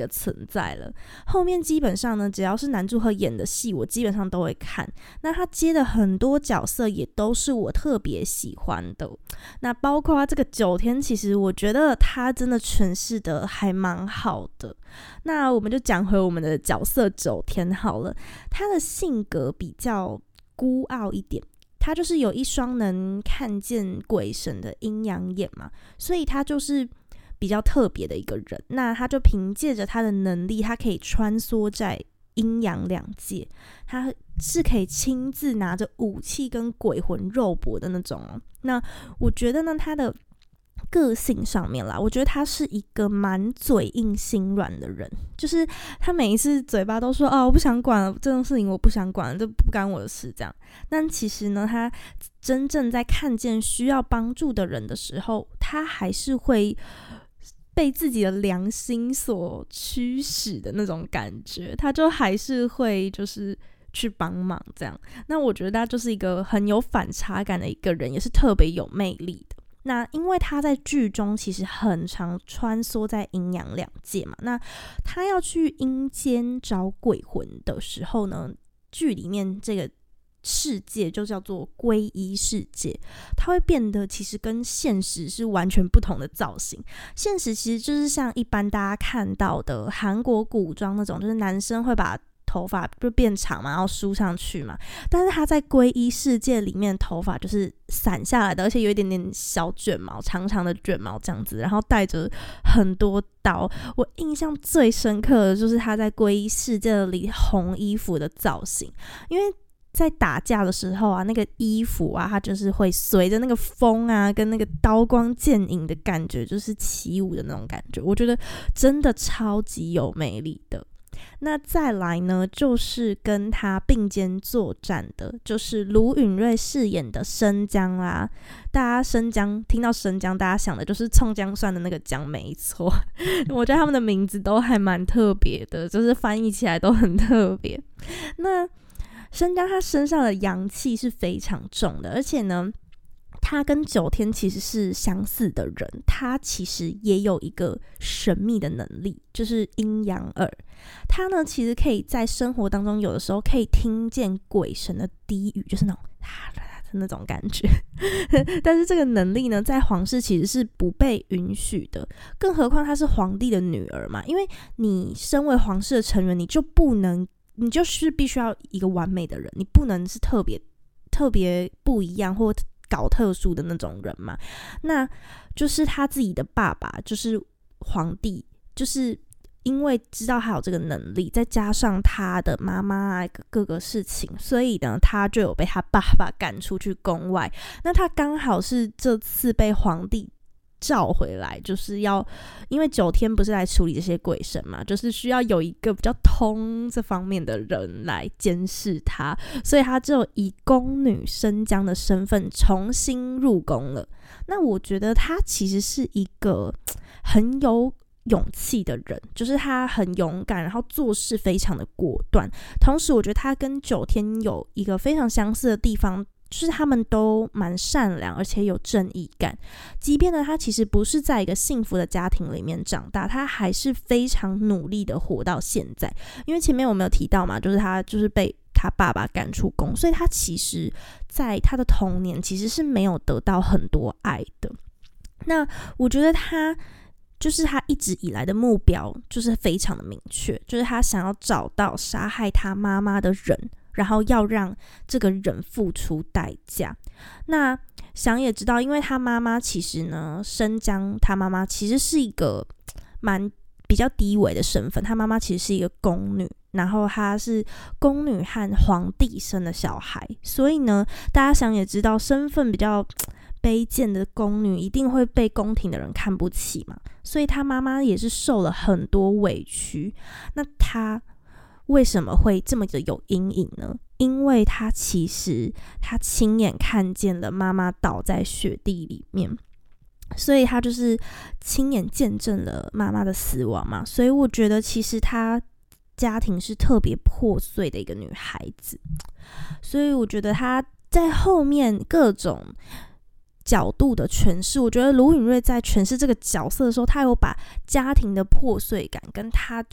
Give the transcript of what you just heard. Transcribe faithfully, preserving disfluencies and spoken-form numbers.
个存在了。后面基本上呢，只要是南柱赫演的戏，我基本上都会看。那他接的很多角色也都是我特别喜欢的。那包括他这个九天，其实我觉得他真的诠释的还蛮好的。那我们就讲回我们的角色九天好了，他的性格比较孤傲一点。他就是有一双能看见鬼神的阴阳眼嘛，所以他就是比较特别的一个人。那他就凭借着他的能力，他可以穿梭在阴阳两界，他是可以亲自拿着武器跟鬼魂肉搏的那种哦。那我觉得呢，他的个性上面啦，我觉得他是一个蛮嘴硬心软的人，就是他每一次嘴巴都说哦，我不想管了，这种事情我不想管了，这不干我的事这样。但其实呢，他真正在看见需要帮助的人的时候，他还是会被自己的良心所驱使的那种感觉，他就还是会就是去帮忙这样。那我觉得他就是一个很有反差感的一个人，也是特别有魅力的。那因为他在剧中其实很常穿梭在阴阳两界嘛，那他要去阴间找鬼魂的时候呢，剧里面这个世界就叫做皈依世界，它会变得其实跟现实是完全不同的造型。现实其实就是像一般大家看到的韩国古装那种，就是男生会把头发就变长嘛，然后梳上去嘛，但是他在皈依世界里面头发就是散下来的，而且有一点点小卷毛，长长的卷毛这样子，然后带着很多刀。我印象最深刻的就是他在皈依世界里红衣服的造型，因为在打架的时候啊，那个衣服啊，它就是会随着那个风啊，跟那个刀光剑影的感觉，就是起舞的那种感觉，我觉得真的超级有魅力的。那再来呢，就是跟他并肩作战的，就是卢允瑞饰演的生姜啦。大家生姜听到生姜，大家想的就是葱姜蒜的那个姜，没错。我觉得他们的名字都还蛮特别的，就是翻译起来都很特别。那生姜他身上的阳气是非常重的，而且呢，他跟九天其实是相似的人，他其实也有一个神秘的能力，就是阴阳耳。他呢，其实可以在生活当中有的时候可以听见鬼神的低语，就是那种那种感觉。但是这个能力呢，在皇室其实是不被允许的，更何况她是皇帝的女儿嘛，因为你身为皇室的成员，你就不能，你就是必须要一个完美的人，你不能是特别特别不一样或搞特殊的那种人嘛。那就是他自己的爸爸就是皇帝，就是因为知道他有这个能力，再加上他的妈妈啊各个事情，所以呢他就有被他爸爸赶出去宫外。那他刚好是这次被皇帝召回来，就是要因为九天不是来处理这些鬼神嘛，就是需要有一个比较通这方面的人来监视他，所以他就以宫女生姜的身份重新入宫了。那我觉得他其实是一个很有勇气的人，就是他很勇敢，然后做事非常的果断。同时我觉得他跟九天有一个非常相似的地方，就是他们都蛮善良而且有正义感。即便呢他其实不是在一个幸福的家庭里面长大，他还是非常努力的活到现在。因为前面我们有提到嘛，就是他就是被他爸爸赶出宫，所以他其实在他的童年其实是没有得到很多爱的。那我觉得他就是他一直以来的目标就是非常的明确，就是他想要找到杀害他妈妈的人，然后要让这个人付出代价。那想也知道，因为他妈妈其实呢，生姜他妈妈其实是一个蛮比较低微的身份，他妈妈其实是一个宫女，然后她是宫女和皇帝生的小孩，所以呢，大家想也知道，身份比较卑贱的宫女一定会被宫廷的人看不起嘛，所以她妈妈也是受了很多委屈。那她为什么会这么的有阴影呢？因为她其实她亲眼看见了妈妈倒在雪地里面，所以她就是亲眼见证了妈妈的死亡嘛。所以我觉得其实她家庭是特别破碎的一个女孩子，所以我觉得她在后面各种角度的诠释，我觉得卢允瑞在诠释这个角色的时候，他有把家庭的破碎感跟他